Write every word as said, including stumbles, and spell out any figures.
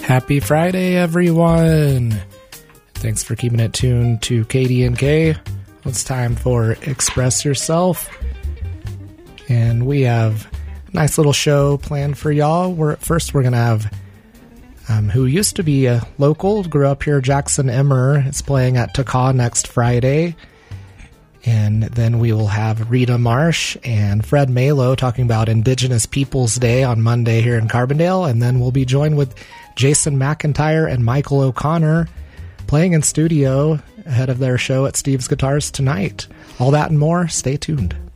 Happy Friday, everyone. Thanks for keeping it tuned to K D N K. It's time for Express Yourself. And we have a nice little show planned for y'all. We're, first, we're going to have um, who used to be a local, grew up here, Jackson Emmer, is playing at Taka next Friday. And then we will have Rita Marsh and Fred Malo talking about Indigenous Peoples Day on Monday here in Carbondale. And then we'll be joined with Jason McIntyre and Michael O'Connor playing in studio ahead of their show at Steve's Guitars tonight. All that and more. Stay tuned.